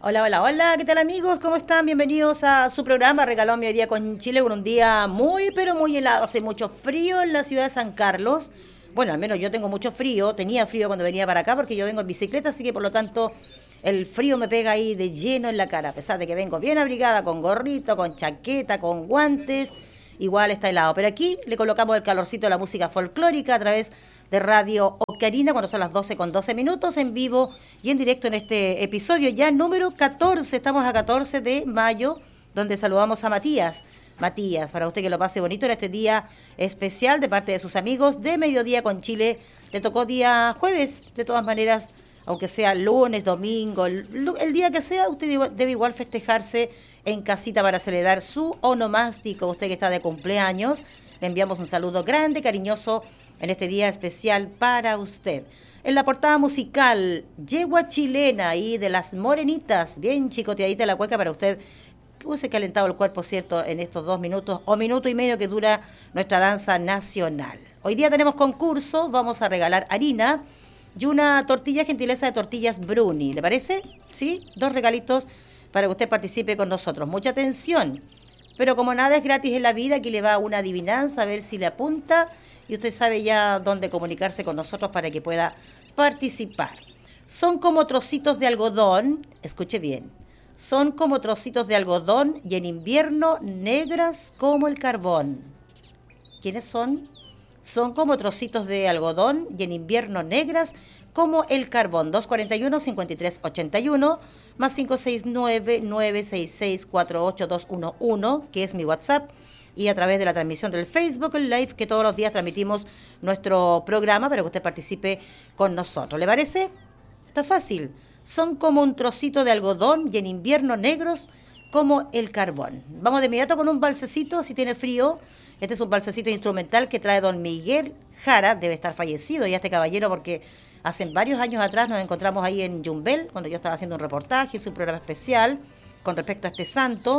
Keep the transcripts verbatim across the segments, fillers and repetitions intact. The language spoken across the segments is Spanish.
Hola, hola, hola, ¿qué tal amigos? ¿Cómo están? Bienvenidos a su programa Regalón Mi Día con Chile, con un día muy, pero muy helado. Hace mucho frío en la ciudad de San Carlos. Bueno, al menos yo tengo mucho frío, tenía frío cuando venía para acá porque yo vengo en bicicleta, así que por lo tanto el frío me pega ahí de lleno en la cara, a pesar de que vengo bien abrigada, con gorrito, con chaqueta, con guantes, igual está helado. Pero aquí le colocamos el calorcito de la música folclórica a través de Radio Ocarina, cuando son las doce con doce minutos, en vivo y en directo en este episodio ya número catorce. Estamos a catorce de mayo, donde saludamos a Matías. Matías, para usted que lo pase bonito en este día especial de parte de sus amigos de Mediodía con Chile. Le tocó día jueves, de todas maneras, aunque sea lunes, domingo, el, el día que sea, usted debe igual festejarse en casita para celebrar su onomástico. Usted que está de cumpleaños, le enviamos un saludo grande, cariñoso, en este día especial para usted. En la portada musical, Yegua Chilena y de las Morenitas, bien chicoteadita la cueca para usted, que hubiese calentado el cuerpo, ¿cierto?, en estos dos minutos o minuto y medio que dura nuestra danza nacional. Hoy día tenemos concurso, vamos a regalar harina y una tortilla gentileza de Tortillas Bruni, ¿le parece? ¿Sí? Dos regalitos para que usted participe con nosotros. Mucha atención, pero como nada es gratis en la vida, aquí le va una adivinanza, a ver si le apunta y usted sabe ya dónde comunicarse con nosotros para que pueda participar. Son como trocitos de algodón, escuche bien, son como trocitos de algodón y en invierno negras como el carbón. ¿Quiénes son? Son como trocitos de algodón y en invierno negras como el carbón. dos cuarenta y uno, cincuenta y tres ochenta y uno más cinco seis nueve, nueve seis seis, cuatro ocho dos uno uno, que es mi WhatsApp, y a través de la transmisión del Facebook Live, que todos los días transmitimos nuestro programa para que usted participe con nosotros. ¿Le parece? Está fácil. Son como un trocito de algodón y en invierno negros como el carbón. Vamos de inmediato con un balsecito, si tiene frío. Este es un balsecito instrumental que trae don Miguel Jara, debe estar fallecido ya este caballero porque hace varios años atrás nos encontramos ahí en Yumbel, cuando yo estaba haciendo un reportaje, hice un programa especial con respecto a este santo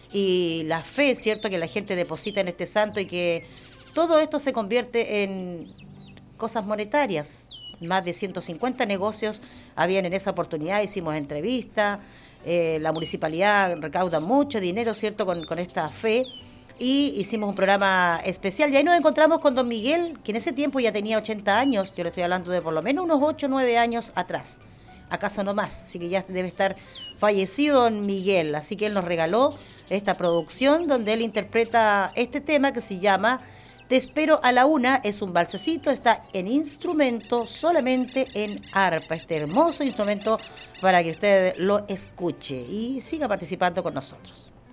y la fe, ¿cierto?, que la gente deposita en este santo y que todo esto se convierte en cosas monetarias. Más de ciento cincuenta negocios habían en esa oportunidad, hicimos entrevistas, eh, la municipalidad recauda mucho dinero, ¿cierto?, con, con esta fe, y hicimos un programa especial, y ahí nos encontramos con don Miguel, que en ese tiempo ya tenía ochenta años, yo le estoy hablando de por lo menos unos ocho o nueve años atrás, acaso no más, así que ya debe estar fallecido don Miguel, así que él nos regaló esta producción donde él interpreta este tema que se llama Te espero a la una. Es un balsecito, está en instrumento, solamente en arpa, este hermoso instrumento para que usted lo escuche y siga participando con nosotros.